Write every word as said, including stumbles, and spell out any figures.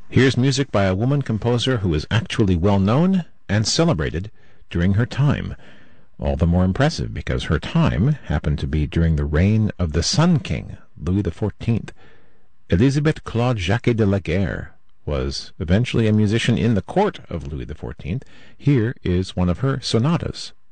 Here's music by a woman composer who is actually well known and celebrated during her time. All the more impressive because her time happened to be during the reign of the Sun King, Louis the Fourteenth. Elisabeth Claude Jacquet de la Guerre was eventually a musician in the court of Louis the Fourteenth. Here is one of her sonatas.